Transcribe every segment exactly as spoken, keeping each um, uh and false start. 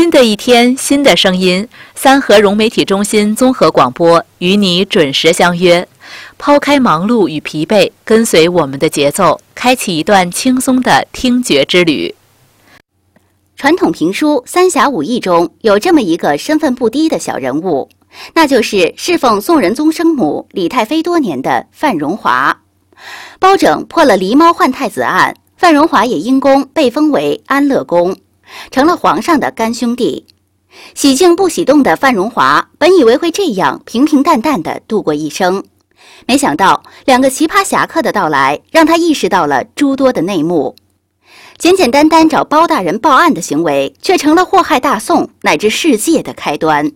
新的一天，新的声音，三河融媒体中心综合广播与你准时相约。抛开忙碌与疲惫，跟随我们的节奏，开启一段轻松的听觉之旅。 传统评书《三侠五义》中有这么一个身份不低的小人物，那就是侍奉宋仁宗生母李太妃多年的范荣华。包拯破了狸猫换太子案，范荣华也因功被封为安乐公，成了皇上的干兄弟。喜静不喜动的范荣华本以为会这样平平淡淡地度过一生，没想到两个奇葩侠客的到来，让他意识到了诸多的内幕。简简单单找包大人报案的行为，却成了祸害大宋乃至世界的开端。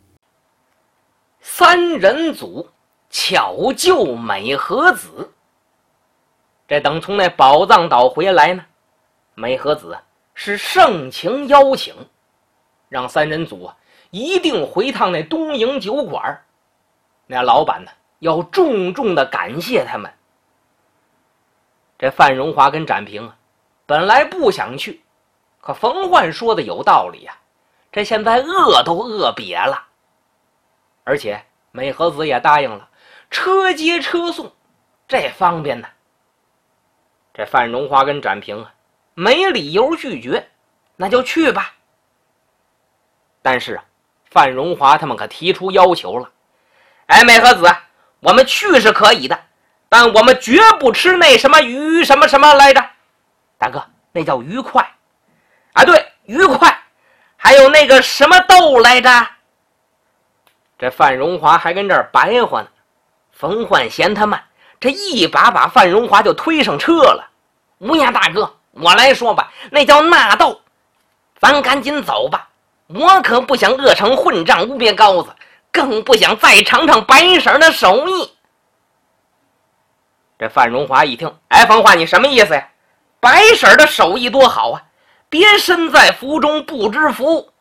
三人组巧救美和子。这等从那宝藏岛回来呢，美和子是盛情邀请，让三人组啊一定回趟那东营酒馆，那老板呢要重重的感谢他们。这范荣华跟展平啊本来不想去，可冯焕说的有道理啊，这现在饿都饿瘪了，而且美和子也答应了车接车送，这方便呢。这范荣华跟展平啊没理由拒绝，那就去吧。但是啊范荣华他们可提出要求了，哎，美和子，我们去是可以的，但我们绝不吃那什么鱼什么什么来着，大哥，那叫鱼块啊，对，鱼块，还有那个什么豆来着。这范荣华还跟这儿白话呢，冯焕嫌他慢，这一把把范荣华就推上车了。乌鸦大哥，我来说吧，那叫纳豆，咱赶紧走吧，我可不想饿成混账乌鳖羔子，更不想再尝尝白婶的手艺。这范荣华一听，哎，冯焕，你什么意思呀？白婶的手艺多好啊，别身在福中不知福。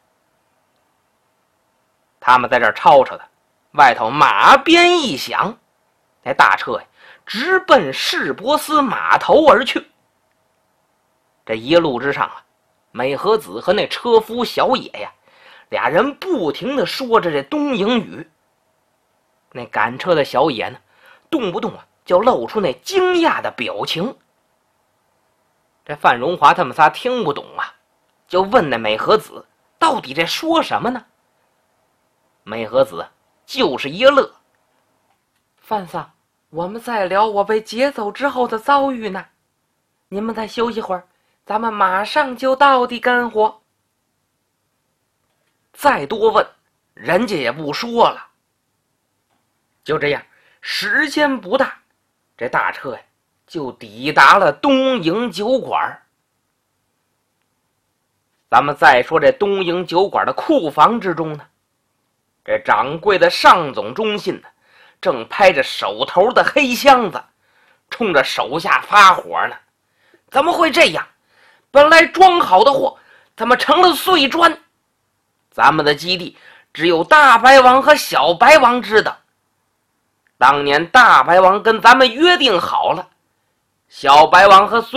他们在这儿吵吵的，外头马鞭一响，那大车呀直奔市舶司码头而去。这一路之上啊，美和子和那车夫小野呀，俩人不停地说着这东营语。那赶车的小野呢，动不动啊就露出那惊讶的表情。这范荣华他们仨听不懂啊，就问那美和子到底这说什么呢？美和子就是一乐，范桑，我们在聊我被劫走之后的遭遇呢，你们再休息会儿，咱们马上就到底干活。再多问人家也不说了。就这样，时间不大，这大车呀就抵达了东营酒馆。咱们再说这东营酒馆的库房之中呢，这掌柜的尚总中信呢正拍着手头的黑箱子，冲着手下发火呢。怎么会这样？本来装好的货怎么成了碎砖？咱们的基地只有大白王和小白王知道。当年大白王跟咱们约定好了，小白王和